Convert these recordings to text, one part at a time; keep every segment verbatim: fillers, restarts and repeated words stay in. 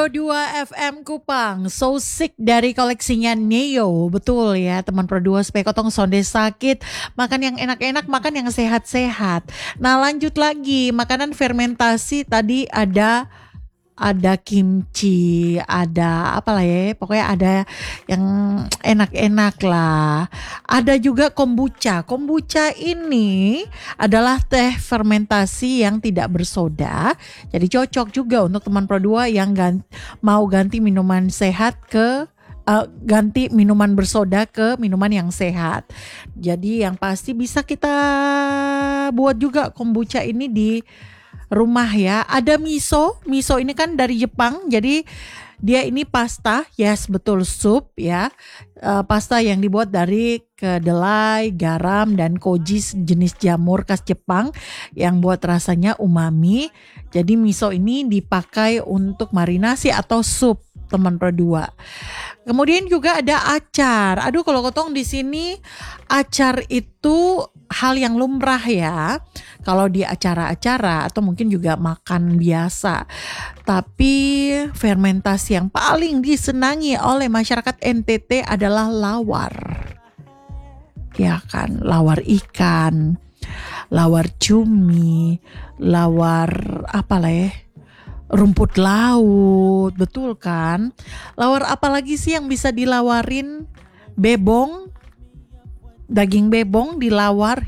Pro dua F M Kupang, So Sick dari koleksinya Neo. Betul ya teman Pro dua, supaya kotong sonde sakit, makan yang enak-enak, makan yang sehat-sehat. Nah lanjut lagi, makanan fermentasi tadi ada ada kimchi, ada apa lah ya, pokoknya ada yang enak-enak lah. Ada juga kombucha. Kombucha ini adalah teh fermentasi yang tidak bersoda. Jadi cocok juga untuk teman Pro dua yang gan- mau ganti minuman sehat ke uh, ganti minuman bersoda ke minuman yang sehat. Jadi yang pasti bisa kita buat juga kombucha ini di rumah ya. Ada miso. Miso ini kan dari Jepang. Jadi dia ini pasta, yes betul, sup ya. Uh, pasta yang dibuat dari kedelai, garam dan koji, jenis jamur khas Jepang yang buat rasanya umami. Jadi miso ini dipakai untuk marinasi atau sup teman Pro dua. Kemudian juga ada acar. Aduh kalau kotong di sini acar itu hal yang lumrah ya. Kalau di acara-acara atau mungkin juga makan biasa. Tapi fermentasi yang paling disenangi oleh masyarakat N T T adalah lawar. Ya kan, lawar ikan, lawar cumi, lawar apa lah ya? Rumput laut, betul kan? Lawar apa lagi sih yang bisa dilawarin? Bebong, daging bebong dilawar,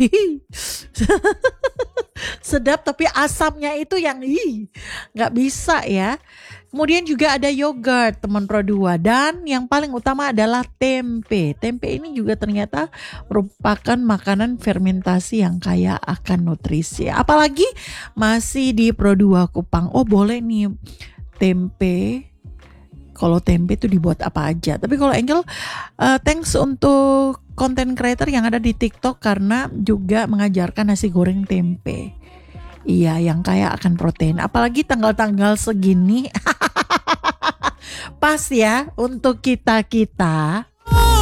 sedap tapi asamnya itu yang ih, nggak bisa ya. Kemudian juga ada yogurt teman Pro dua, dan yang paling utama adalah tempe. Tempe ini juga ternyata merupakan makanan fermentasi yang kaya akan nutrisi. Apalagi masih di Pro dua Kupang. Oh boleh nih tempe. Kalau tempe itu dibuat apa aja. Tapi kalau Angel, uh, thanks untuk content creator yang ada di TikTok karena juga mengajarkan nasi goreng tempe. Iya, yang kaya akan protein. Apalagi tanggal-tanggal segini. Pas ya untuk kita-kita